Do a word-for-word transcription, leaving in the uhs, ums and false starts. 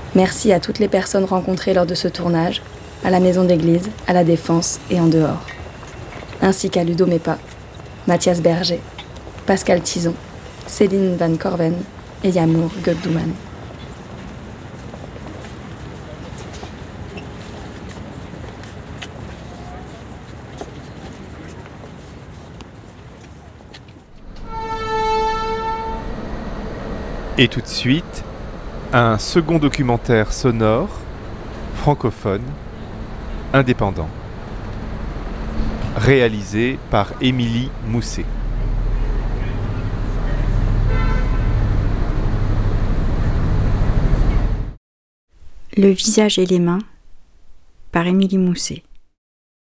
Merci à toutes les personnes rencontrées lors de ce tournage, à la maison d'église, à la Défense et en dehors. Ainsi qu'à Ludo Mépa, Mathias Berger, Pascal Tison, Céline Van Corven et Yamour Gökdouman. Et tout de suite, un second documentaire sonore, francophone, indépendant, réalisé par Émilie Mousset. Le visage et les mains, par Émilie Mousset.